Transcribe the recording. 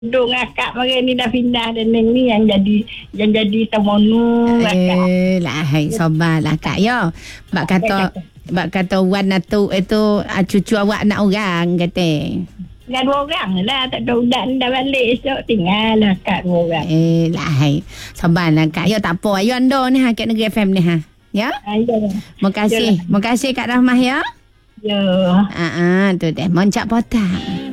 Dong akak mari ni dah pindah dan ni yang jadi tamonu akak. Lah hai sabarlah kak ya. Bak kata wan tu itu cucu awak anak orang kata. Dengan 2 orang lah, tak ada udak dah balik esok tinggal lah akak 2 orang. Lah hai sabarlah kak. Ya tak apa ayo anda ni ha kat Negeri FM ni ha. Ya. Ya. Makasih. Makasih Kak Rahmah ya. Ya. Tu deh. Moncak potang.